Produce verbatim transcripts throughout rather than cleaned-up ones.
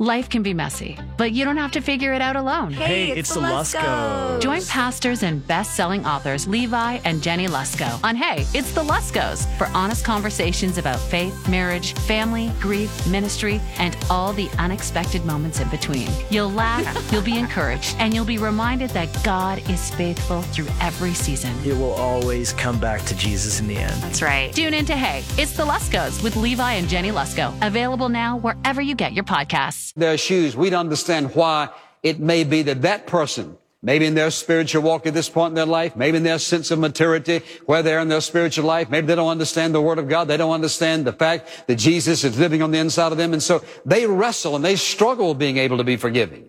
Life can be messy, but you don't have to figure it out alone. Hey, Hey, it's, it's the the Luskos. Join pastors and best-selling authors Levi and Jenny Lusko on Hey, It's the Luskos for honest conversations about faith, marriage, family, grief, ministry, and all the unexpected moments in between. You'll laugh, you'll be encouraged, and you'll be reminded that God is faithful through every season. It will always come back to Jesus in the end. That's right. Tune in to Hey, It's the Luskos with Levi and Jenny Lusko. Available now wherever you get your podcasts. Their shoes, we'd understand why it may be that that person, maybe in their spiritual walk at this point in their life, maybe in their sense of maturity, where they're in their spiritual life, maybe they don't understand the Word of God. They don't understand the fact that Jesus is living on the inside of them. And so they wrestle and they struggle with being able to be forgiving.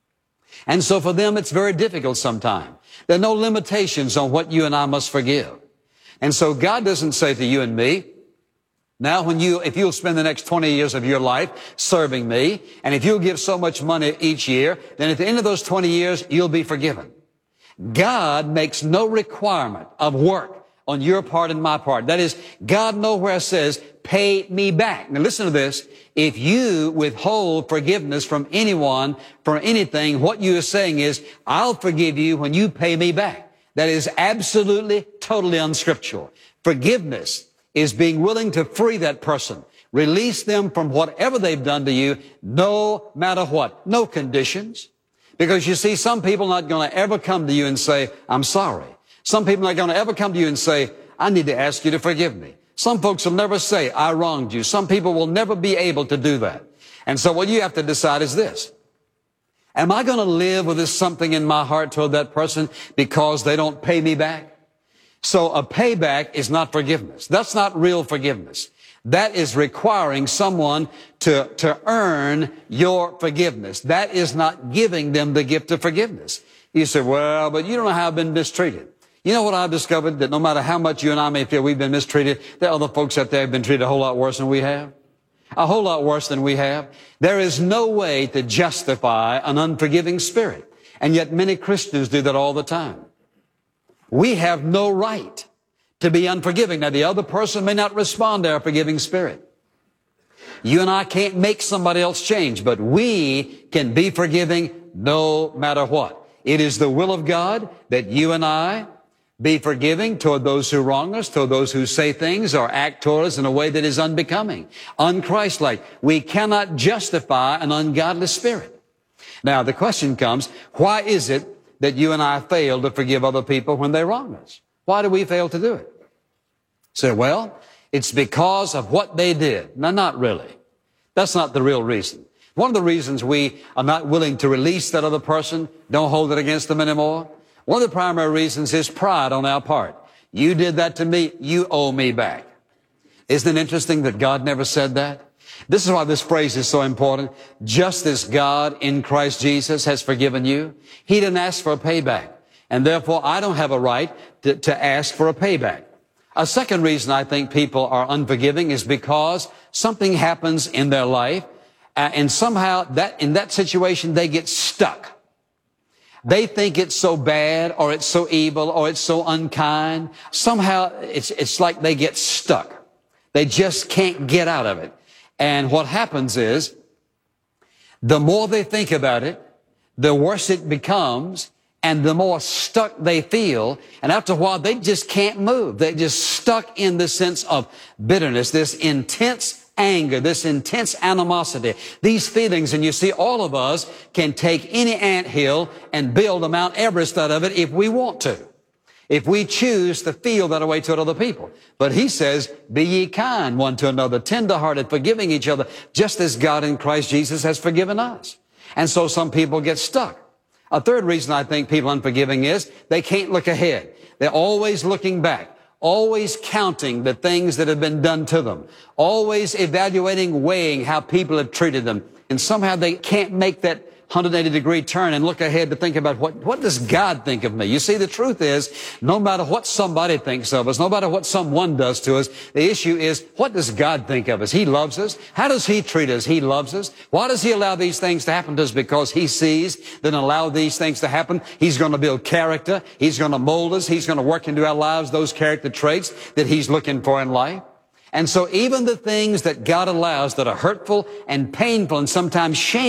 And so for them, it's very difficult sometimes. There are no limitations on what you and I must forgive. And so God doesn't say to you and me, now, when you, if you'll spend the next twenty years of your life serving me, and if you'll give so much money each year, then at the end of those twenty years, you'll be forgiven. God makes no requirement of work on your part and my part. That is, God nowhere says, pay me back. Now listen to this. If you withhold forgiveness from anyone, for anything, what you are saying is, I'll forgive you when you pay me back. That is absolutely, totally unscriptural. Forgiveness is being willing to free that person, release them from whatever they've done to you, no matter what, no conditions. Because you see, some people are not going to ever come to you and say, I'm sorry. Some people are not going to ever come to you and say, I need to ask you to forgive me. Some folks will never say, I wronged you. Some people will never be able to do that. And so what you have to decide is this. Am I going to live with this something in my heart toward that person because they don't pay me back? So a payback is not forgiveness. That's not real forgiveness. That is requiring someone to, to earn your forgiveness. That is not giving them the gift of forgiveness. You say, well, but you don't know how I've been mistreated. You know what I've discovered? That no matter how much you and I may feel we've been mistreated, there are other folks out there who have been treated a whole lot worse than we have. A whole lot worse than we have. There is no way to justify an unforgiving spirit. And yet many Christians do that all the time. We have no right to be unforgiving. Now, the other person may not respond to our forgiving spirit. You and I can't make somebody else change, but we can be forgiving no matter what. It is the will of God that you and I be forgiving toward those who wrong us, toward those who say things or act toward us in a way that is unbecoming, unchristlike. We cannot justify an ungodly spirit. Now, the question comes, why is it that you and I fail to forgive other people when they wrong us? Why do we fail to do it? Say, well, it's because of what they did. No, not really. That's not the real reason. One of the reasons we are not willing to release that other person, don't hold it against them anymore, one of the primary reasons is pride on our part. You did that to me, you owe me back. Isn't it interesting that God never said that? This is why this phrase is so important. Just as God in Christ Jesus has forgiven you, He didn't ask for a payback. And therefore, I don't have a right to, to ask for a payback. A second reason I think people are unforgiving is because something happens in their life, uh, and somehow that in that situation they get stuck. They think it's so bad, or it's so evil, or it's so unkind. Somehow it's, it's like they get stuck. They just can't get out of it. And what happens is, the more they think about it, the worse it becomes, and the more stuck they feel. And after a while, they just can't move. They're just stuck in the sense of bitterness, this intense anger, this intense animosity, these feelings. And you see, all of us can take any anthill and build a Mount Everest out of it if we want to, if we choose to feel that way toward other people. But He says, be ye kind one to another, tenderhearted, forgiving each other, just as God in Christ Jesus has forgiven us. And so some people get stuck. A third reason I think people are unforgiving is they can't look ahead. They're always looking back, always counting the things that have been done to them, always evaluating, weighing how people have treated them. And somehow they can't make that one hundred eighty degree turn and look ahead to think about what, what does God think of me? You see, the truth is, no matter what somebody thinks of us, no matter what someone does to us, the issue is, what does God think of us? He loves us. How does He treat us? He loves us. Why does He allow these things to happen to us? Because He sees that allow these things to happen, He's going to build character. He's going to mold us. He's going to work into our lives those character traits that He's looking for in life. And so even the things that God allows that are hurtful and painful and sometimes shameful,